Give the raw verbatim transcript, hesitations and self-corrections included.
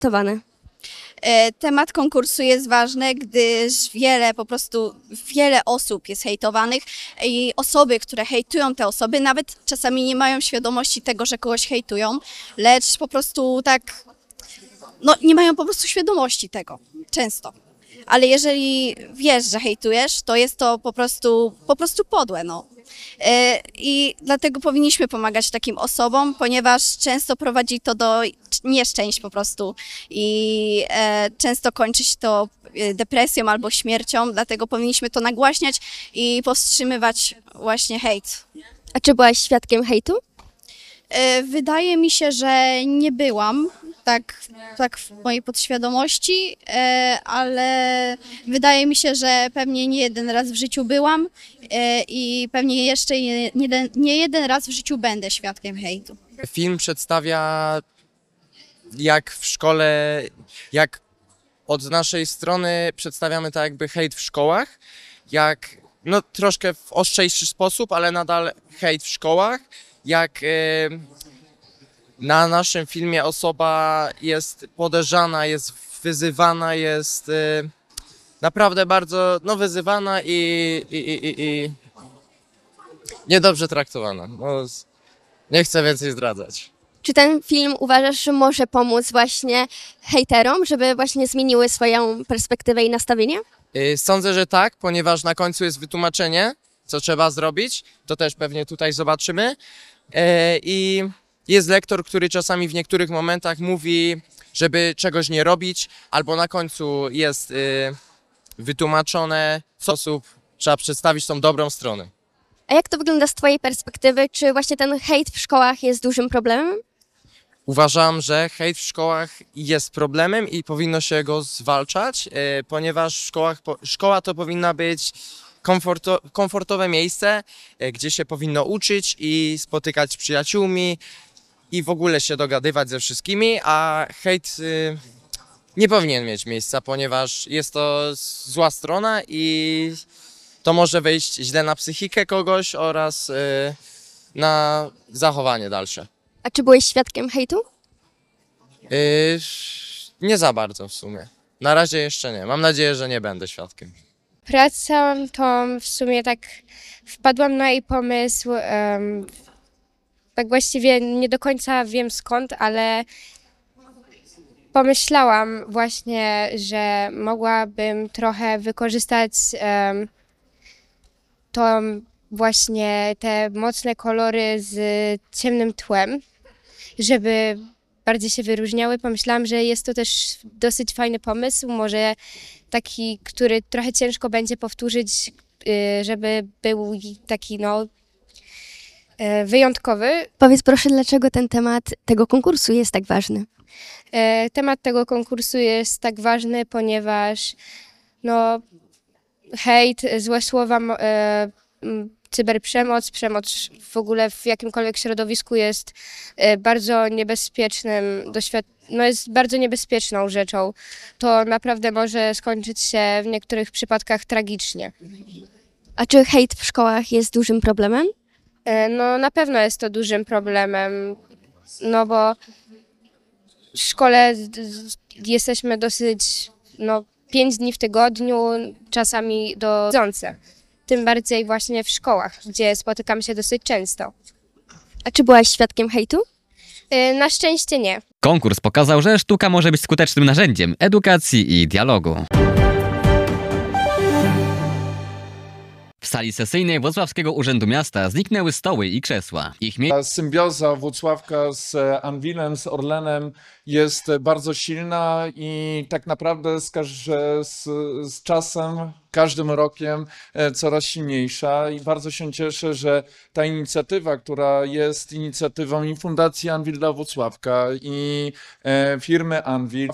hejtowane? E, Temat konkursu jest ważny, gdyż wiele, po prostu wiele osób jest hejtowanych i osoby, które hejtują te osoby, nawet czasami nie mają świadomości tego, że kogoś hejtują, lecz po prostu tak, no nie mają po prostu świadomości tego, często. Ale jeżeli wiesz, że hejtujesz, to jest to po prostu, po prostu podłe, no. E, I dlatego powinniśmy pomagać takim osobom, ponieważ często prowadzi to do nieszczęść po prostu i e, często kończy się to depresją albo śmiercią, dlatego powinniśmy to nagłaśniać i powstrzymywać właśnie hejt. A czy byłaś świadkiem hejtu? E, Wydaje mi się, że nie byłam tak, tak w mojej podświadomości, e, ale wydaje mi się, że pewnie nie jeden raz w życiu byłam e, i pewnie jeszcze nie, nie, nie jeden raz w życiu będę świadkiem hejtu. Film przedstawia, jak w szkole, jak od naszej strony przedstawiamy tak jakby hejt w szkołach, jak no troszkę w ostrzejszy sposób, ale nadal hejt w szkołach, jak e, na naszym filmie osoba jest podejrzana, jest wyzywana, jest e, naprawdę bardzo no, wyzywana i, i, i, i, i niedobrze traktowana. No, nie chcę więcej zdradzać. Czy ten film uważasz, że może pomóc właśnie hejterom, żeby właśnie zmieniły swoją perspektywę i nastawienie? Yy, Sądzę, że tak, ponieważ na końcu jest wytłumaczenie, co trzeba zrobić. To też pewnie tutaj zobaczymy. Yy, I jest lektor, który czasami w niektórych momentach mówi, żeby czegoś nie robić, albo na końcu jest yy, wytłumaczone, w sposób trzeba przedstawić tą dobrą stronę. A jak to wygląda z twojej perspektywy? Czy właśnie ten hejt w szkołach jest dużym problemem? Uważam, że hejt w szkołach jest problemem i powinno się go zwalczać, yy, ponieważ w szkołach, po, szkoła to powinna być komforto, komfortowe miejsce, yy, gdzie się powinno uczyć i spotykać z przyjaciółmi i w ogóle się dogadywać ze wszystkimi, a hejt yy, nie powinien mieć miejsca, ponieważ jest to zła strona i to może wyjść źle na psychikę kogoś oraz yy, na zachowanie dalsze. A czy byłeś świadkiem hejtu? Yy, nie za bardzo w sumie. Na razie jeszcze nie. Mam nadzieję, że nie będę świadkiem. Pracę tą w sumie tak wpadłam na jej pomysł, um, tak właściwie nie do końca wiem skąd, ale pomyślałam właśnie, że mogłabym trochę wykorzystać um, tą właśnie te mocne kolory z ciemnym tłem, żeby bardziej się wyróżniały. Pomyślałam, że jest to też dosyć fajny pomysł, może taki, który trochę ciężko będzie powtórzyć, żeby był taki no wyjątkowy. Powiedz proszę, dlaczego ten temat tego konkursu jest tak ważny? Temat tego konkursu jest tak ważny, ponieważ no hejt, złe słowa, cyberprzemoc, przemoc w ogóle w jakimkolwiek środowisku jest bardzo niebezpiecznym, no jest bardzo niebezpieczną rzeczą. To naprawdę może skończyć się w niektórych przypadkach tragicznie. A czy hejt w szkołach jest dużym problemem? No na pewno jest to dużym problemem, no bo w szkole jesteśmy dosyć, no pięć dni w tygodniu, czasami do dzące. Tym bardziej właśnie w szkołach, gdzie spotykamy się dosyć często. A czy byłaś świadkiem hejtu? Na szczęście nie. Konkurs pokazał, że sztuka może być skutecznym narzędziem edukacji i dialogu. W sali sesyjnej Włocławskiego Urzędu Miasta zniknęły stoły i krzesła. Ich mie- Ta symbioza Włocławka z Anwilem, z Orlenem jest bardzo silna i tak naprawdę z, z, z czasem, każdym rokiem coraz silniejsza i bardzo się cieszę, że ta inicjatywa, która jest inicjatywą i Fundacji Anwil dla Włocławka i firmy Anwil,